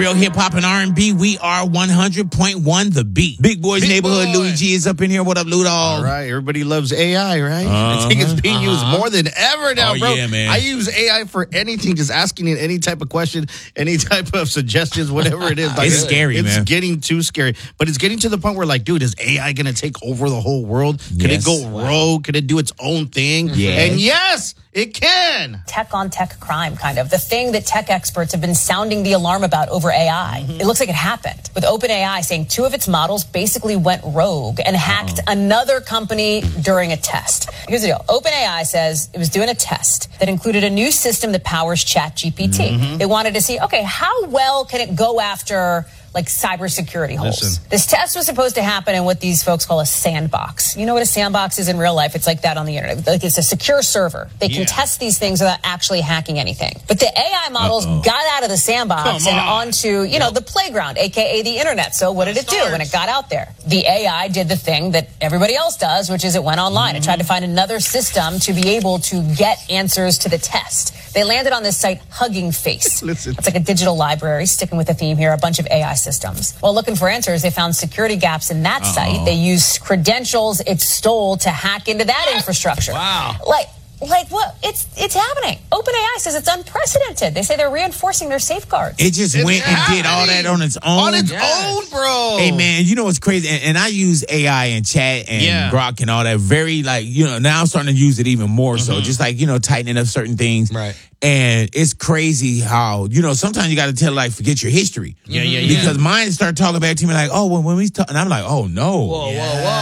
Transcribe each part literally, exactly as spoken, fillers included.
Real hip hop and R and B. We are one hundred point one The Beat. Big Boys Big Neighborhood. boy. Louis G is up in here. What up, Ludo? All right, everybody loves A I, right? Uh-huh. I think it's being used Uh-huh. more than ever now, Oh, bro. yeah, man. I use A I for anything, just asking it any type of question, any type of suggestions, whatever it is. Like, It's scary, it's man. It's getting too scary. But it's getting to the point where, like, dude, is A I going to take over the whole world? Could Yes. it go rogue? Could it do its own thing? Yes. And yes, it can. Tech on tech crime, kind of. The thing that tech experts have been sounding the alarm about over A I. Mm-hmm. It looks like it happened, with OpenAI saying two of its models basically went rogue and hacked Uh-oh. another company during a test. Here's the deal. OpenAI says it was doing a test that included a new system that powers ChatGPT. Mm-hmm. They wanted to see, okay, how well can it go after like cybersecurity holes? Listen. This test was supposed to happen in what these folks call a sandbox. You know what a sandbox is in real life? It's like that on the internet. Like it's a secure server. They can Yeah. test these things without actually hacking anything. But the A I models Uh-oh. got out of the sandbox Come and on. onto, you know, the playground, A K A the internet. So what did it do when it got out there? The A I did the thing that everybody else does, which is it went online. It tried to find another system to be able to get answers to the test. They landed on this site, Hugging Face. Listen. It's like a digital library, sticking with the theme here, a bunch of A I systems. While looking for answers, they found security gaps in that Uh-oh. site. They used credentials it stole to hack into that infrastructure. Wow. Like, like what? It's it's happening. OpenAI says it's unprecedented. They say they're reinforcing their safeguards. It just It's went and did all that on its own. On its Yes. own, bro. Hey, man, you know what's crazy? And, and I use A I and chat and Yeah. Grok and all that very, like, you know, now I'm starting to use it even more so, just like, you know, tightening up certain things. Right. And it's crazy how, you know, sometimes you got to tell, like, forget your history. Yeah, yeah, yeah. Because mine start talking back to me like, oh, when, when we talk, and I'm like, oh, no. Whoa, whoa, whoa. Like,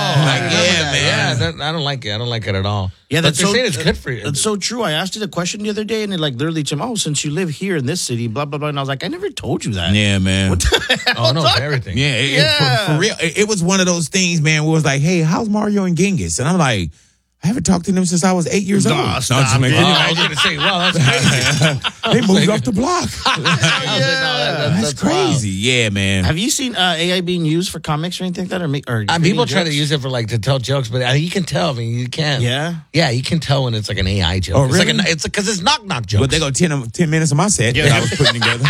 I remember yeah, that. man. Yeah, that, I don't like it. I don't like it at all. Yeah, but that's they're so, saying it's good for you. That's so true. I asked it a question the other day, and it like literally told me, "Oh, since you live here in this city, blah blah blah." And I was like, "I never told you that." Yeah, man. Oh, no, it's everything. Yeah, it, it- Yeah. for, for real. It, it was one of those things, man, where it was like, hey, how's Mario and Genghis? And I'm like, I haven't talked to them since I was eight years Nah, old. No, I'm stop just making- it. Oh, I was going to say, well, that's crazy. They moved off the block. I was like, no, that- That's, that's wild. crazy. Yeah, man. Have you seen uh, A I being used for comics or anything like that? Or, make, or Uh, people try to jokes? use it for like to tell jokes, but uh, you can tell. I mean, you can. Yeah? yeah, you can tell when it's like an A I joke. Oh, It's like really? a, it's because it's knock knock jokes. But they go ten, ten minutes of my set that I was putting together.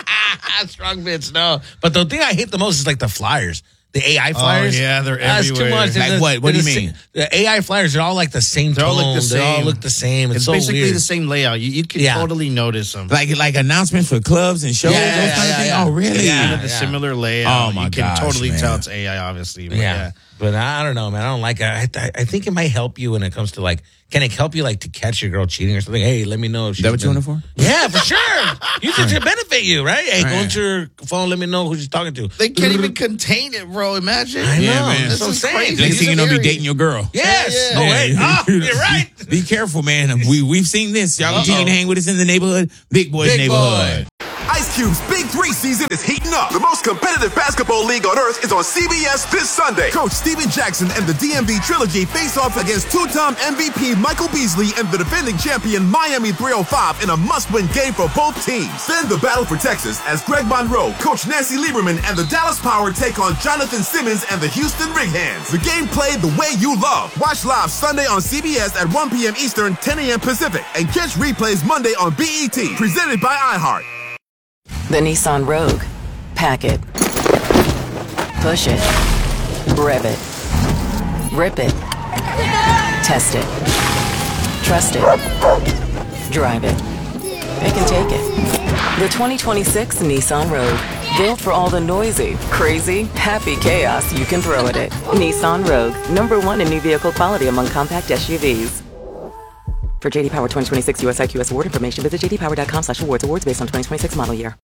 Strong bits, no. But the thing I hate the most is like the flyers. The A I flyers. yeah, they're That's everywhere. too much. Like They're what? What they're do you the mean? sa- The A I flyers, they're all like the same They tone. all look the They all same. look the same. It's, It's so basically weird. the same layout. You, you can Yeah. totally notice them. Like like announcements for clubs and shows. Yeah, those yeah, kind of yeah, things? yeah. Oh, really? Yeah. Kind of the similar layout. Oh, my You can gosh, totally man. tell it's A I, obviously. But Yeah. yeah. But I don't know, man. I don't like it. I, I, I think it might help you when it comes to like, can it help you like to catch your girl cheating or something? Hey, let me know if she's Is that what you been- want it for? Yeah, for sure. You think it should benefit you, right? Hey, go Right. into your phone, let me know who she's talking to. They can't even contain it, bro. Imagine. I know. Yeah, man. That's This what I'm is saying. crazy. dude. Next thing you know, be scary. dating your girl. Yes. Yeah, Oh, yeah. wait. Oh, you're right. Be careful, man. We, we've seen this. Y'all continue to hang with us in the neighborhood. Big Boys Big Neighborhood. Ice Cube's Big Three season is heating up. The most competitive basketball league on earth is on C B S this Sunday. Coach Steven Jackson and the D M V Trilogy face off against two-time M V P Michael Beasley and the defending champion Miami three oh five in a must-win game for both teams. Then the battle for Texas as Greg Monroe, Coach Nancy Lieberman, and the Dallas Power take on Jonathan Simmons and the Houston Rig Hands. The game played the way you love. Watch live Sunday on C B S at one p.m. Eastern, ten a.m. Pacific, and catch replays Monday on B E T. Presented by iHeart. The Nissan Rogue. Pack it. Push it. Rev it. Rip it. Test it. Trust it. Drive it. It can take it. The twenty twenty-six Nissan Rogue. Built for all the noisy, crazy, happy chaos you can throw at it. Nissan Rogue. Number one in new vehicle quality among compact S U Vs. For J D Power twenty twenty-six U S I Q S award information, visit j d power dot com slash awards. Awards based on twenty twenty-six model year.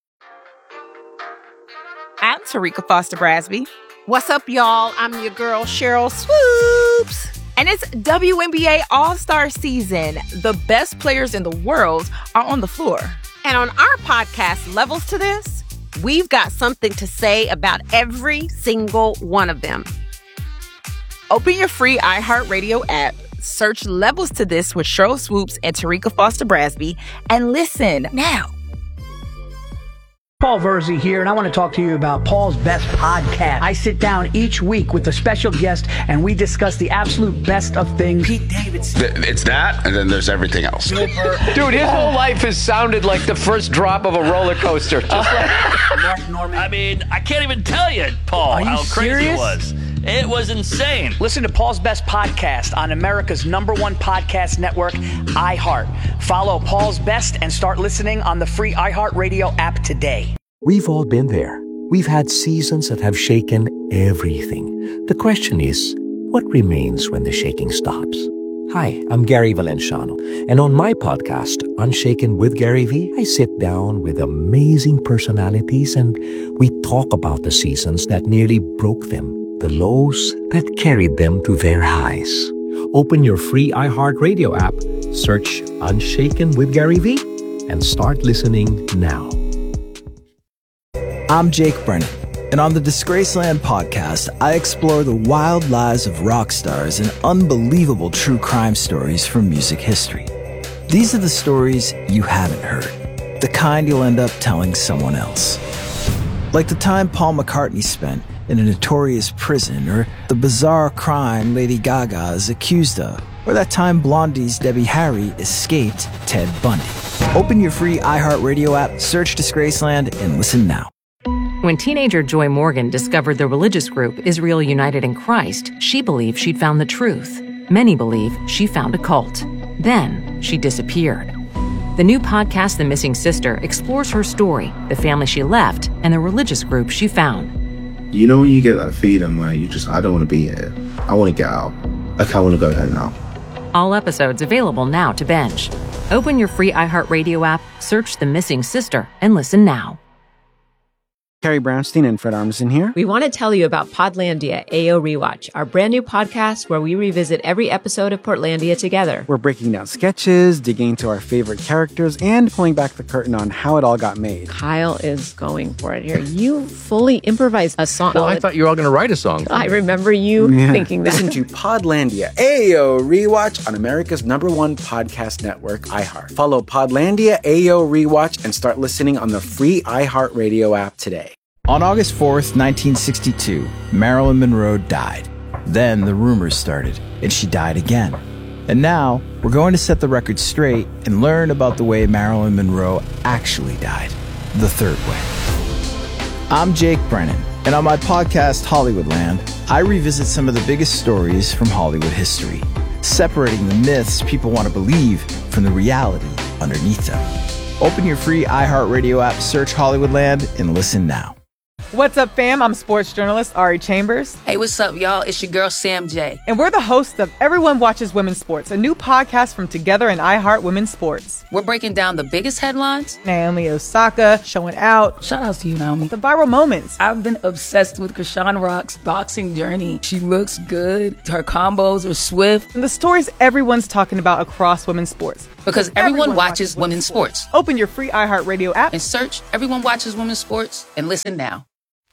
I'm Tarika Foster Brasby. What's up, y'all? I'm your girl, Cheryl Swoops. And it's W N B A All-Star Season. The best players in the world are on the floor. And on our podcast, Levels to This, we've got something to say about every single one of them. Open your free iHeartRadio app, search Levels to This with Cheryl Swoops and Tarika Foster Brasby, and listen now. Paul Verzi here, and I want to talk to you about Paul's Best Podcast. I sit down each week with a special guest, and we discuss the absolute best of things. Pete Davidson. It's that, and then there's everything else. Dude, his whole life has sounded like the first drop of a roller coaster. Just like Mark Norman. I mean, I can't even tell you, Paul, Are you how crazy serious? it was. It was insane. Listen to Paul's Best Podcast on America's number one podcast network, iHeart. Follow Paul's Best and start listening on the free iHeartRadio app today. We've all been there. We've had seasons that have shaken everything. The question is, what remains when the shaking stops? Hi, I'm Gary Valenciano, and on my podcast, Unshaken with Gary V, I sit down with amazing personalities and we talk about the seasons that nearly broke them, the lows that carried them to their highs. Open your free iHeartRadio app, search Unshaken with Gary V, and start listening now. I'm Jake Brennan, and on the Disgraceland podcast, I explore the wild lives of rock stars and unbelievable true crime stories from music history. These are the stories you haven't heard, the kind you'll end up telling someone else. Like the time Paul McCartney spent in a notorious prison, or the bizarre crime Lady Gaga is accused of, or that time Blondie's Debbie Harry escaped Ted Bundy. Open your free iHeartRadio app, search Disgraceland, and listen now. When teenager Joy Morgan discovered the religious group Israel United in Christ, she believed she'd found the truth. Many believe she found a cult. Then she disappeared. The new podcast, The Missing Sister, explores her story, the family she left, and the religious group she found. You know when you get that feeling where you just, I don't want to be here. I want to get out. Like, I want to go home now. All episodes available now to binge. Open your free iHeartRadio app, search The Missing Sister, and listen now. Carrie Brownstein and Fred Armisen here. We want to tell you about Podlandia A O Rewatch, our brand new podcast where we revisit every episode of Portlandia together. We're breaking down sketches, digging into our favorite characters, and pulling back the curtain on how it all got made. Kyle is going for it here. You fully improvised a song. Well, I thought you were all going to write a song. I remember you yeah. thinking that. Listen to Podlandia A O Rewatch on America's number one podcast network, iHeart. Follow Podlandia A O Rewatch and start listening on the free iHeartRadio app today. On August fourth, nineteen sixty-two, Marilyn Monroe died. Then the rumors started, and she died again. And now, we're going to set the record straight and learn about the way Marilyn Monroe actually died, the third way. I'm Jake Brennan, and on my podcast, Hollywoodland, I revisit some of the biggest stories from Hollywood history, separating the myths people want to believe from the reality underneath them. Open your free iHeartRadio app, search Hollywoodland, and listen now. What's up, fam? I'm sports journalist Ari Chambers. Hey, what's up, y'all? It's your girl, Sam J. And we're the hosts of Everyone Watches Women's Sports, a new podcast from Together and iHeart Women's Sports. We're breaking down the biggest headlines. Naomi Osaka showing out. Shout out to you, Naomi. The viral moments. I've been obsessed with Krishan Rock's boxing journey. She looks good. Her combos are swift. And the stories everyone's talking about across women's sports. Because everyone, everyone watches, watches women's sports. sports. Open your free iHeartRadio app. And search Everyone Watches Women's Sports and listen now.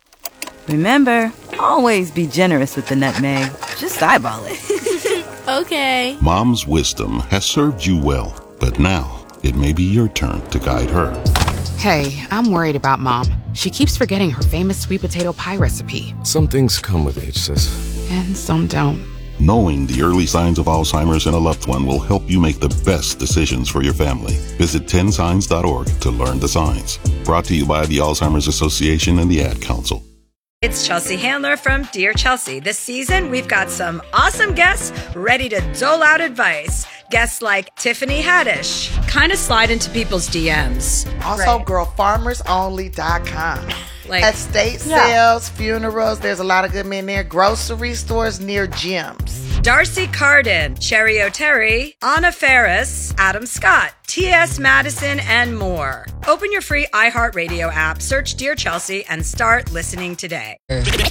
Remember, always be generous with the nutmeg. Just eyeball it. Okay. Mom's wisdom has served you well, but now it may be your turn to guide her. Hey, I'm worried about Mom. She keeps forgetting her famous sweet potato pie recipe. Some things come with age, sis. And some don't. Knowing the early signs of Alzheimer's in a loved one will help you make the best decisions for your family. Visit ten signs dot org to learn the signs. Brought to you by the Alzheimer's Association and the Ad Council. It's Chelsea Handler from Dear Chelsea. This season, we've got some awesome guests ready to dole out advice. Guests like Tiffany Haddish, kind of slide into people's D Ms. Also, right. girl farmers only dot com. Like, estate yeah. sales, funerals, there's a lot of good men there. Grocery stores near gyms. Darcy Carden, Cherry O'Terry, Anna Ferris, Adam Scott, T S Madison, and more. Open your free iHeartRadio app, search Dear Chelsea, and start listening today.